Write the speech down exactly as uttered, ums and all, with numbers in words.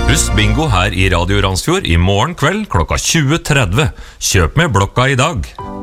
Husk bingo her i Radio Randsfjord i morgen kveld klokka tjue tretti. Kjøp med blokka i dag.